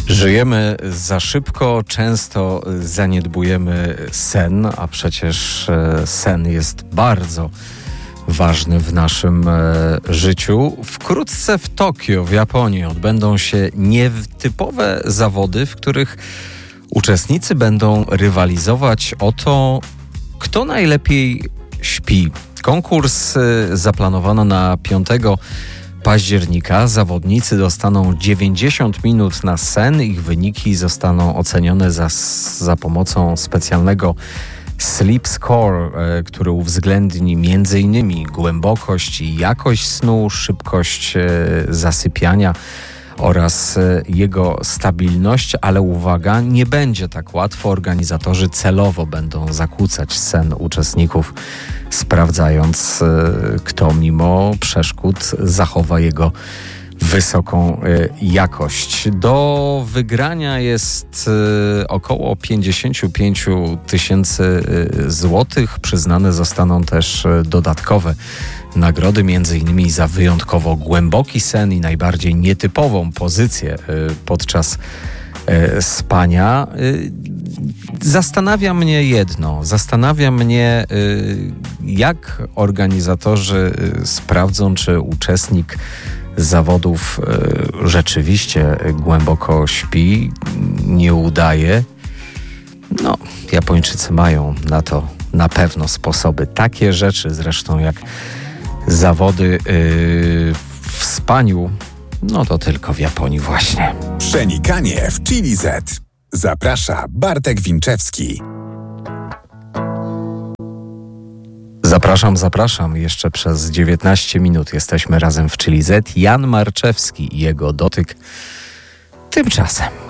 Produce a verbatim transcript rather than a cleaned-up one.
Żyjemy za szybko, często zaniedbujemy sen, a przecież sen jest bardzo ważny w naszym życiu. Wkrótce w Tokio, w Japonii, odbędą się nietypowe zawody, w których uczestnicy będą rywalizować o to, kto najlepiej śpi. Konkurs zaplanowano na piątego października. Zawodnicy dostaną dziewięćdziesiąt minut na sen. Ich wyniki zostaną ocenione za, za pomocą specjalnego Sleep Score, który uwzględni między innymi głębokość i jakość snu, szybkość zasypiania oraz jego stabilność, ale uwaga, nie będzie tak łatwo. Organizatorzy celowo będą zakłócać sen uczestników, sprawdzając, kto mimo przeszkód zachowa jego wysoką jakość. Do wygrania jest około pięćdziesiąt pięć tysięcy złotych. Przyznane zostaną też dodatkowe nagrody, między innymi za wyjątkowo głęboki sen i najbardziej nietypową pozycję podczas spania. Zastanawia mnie jedno. Zastanawia mnie, jak organizatorzy sprawdzą, czy uczestnik zawodów rzeczywiście głęboko śpi, nie udaje. No, Japończycy mają na to na pewno sposoby. Takie rzeczy zresztą jak zawody yy, w spaniu, no to tylko w Japonii właśnie. Przenikanie w Chili Z. Zaprasza Bartek Winczewski. Zapraszam, zapraszam. Jeszcze przez dziewiętnaście minut jesteśmy razem w Chili Z. Jan Marczewski i jego dotyk tymczasem.